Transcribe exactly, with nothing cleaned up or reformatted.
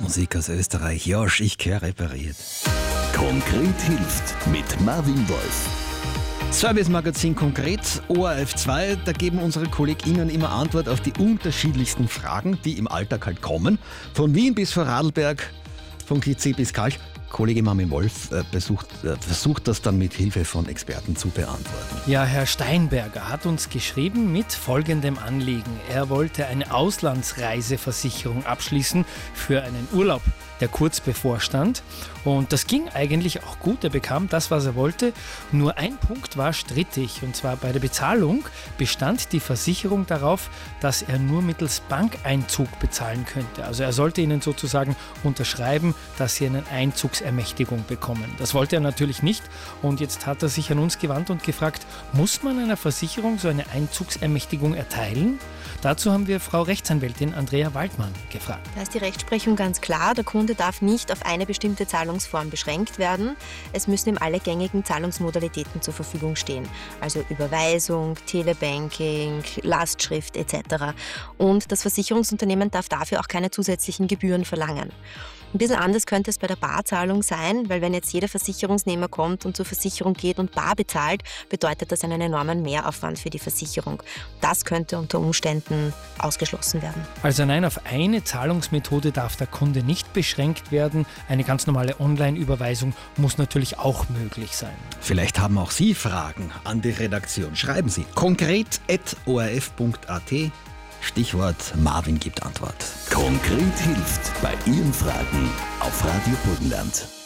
Musik aus Österreich. Josh, ich gehör repariert. Konkret hilft mit Marvin Wolf. Service-Magazin Konkret, O R F zwei, da geben unsere KollegInnen immer Antwort auf die unterschiedlichsten Fragen, die im Alltag halt kommen. Von Wien bis Vorarlberg, von Klitzee bis Kalk. Kollege Marvin Wolf äh, besucht, äh, versucht das dann mit Hilfe von Experten zu beantworten. Ja, Herr Steinberger hat uns geschrieben mit folgendem Anliegen. Er wollte eine Auslandsreiseversicherung abschließen für einen Urlaub, der kurz bevorstand. Und das ging eigentlich auch gut. Er bekam das, was er wollte. Nur ein Punkt war strittig. Und zwar bei der Bezahlung bestand die Versicherung darauf, dass er nur mittels Bankeinzug bezahlen könnte. Also er sollte ihnen sozusagen unterschreiben, dass sie einen Einzugsermächtigung bekommen. Das wollte er natürlich nicht. Und jetzt hat er sich an uns gewandt und gefragt, muss man einer Versicherung so eine Einzugsermächtigung erteilen? Dazu haben wir Frau Rechtsanwältin Andrea Waldmann gefragt. Da ist die Rechtsprechung ganz klar. Der Kunde darf nicht auf eine bestimmte Zahlungsform beschränkt werden. Es müssen ihm alle gängigen Zahlungsmodalitäten zur Verfügung stehen. Also Überweisung, Telebanking, Lastschrift et cetera. Und das Versicherungsunternehmen darf dafür auch keine zusätzlichen Gebühren verlangen. Ein bisschen anders könnte es bei der Barzahlung sein, weil wenn jetzt jeder Versicherungsnehmer kommt und zur Versicherung geht und bar bezahlt, bedeutet das einen enormen Mehraufwand für die Versicherung. Das könnte unter Umständen ausgeschlossen werden. Also nein, auf eine Zahlungsmethode darf der Kunde nicht beschränkt werden. Eine ganz normale Online-Überweisung muss natürlich auch möglich sein. Vielleicht haben auch Sie Fragen an die Redaktion. Schreiben Sie konkret at o r f punkt a t. Stichwort Marvin gibt Antwort. Konkret hilft bei Ihren Fragen auf Radio Burgenland.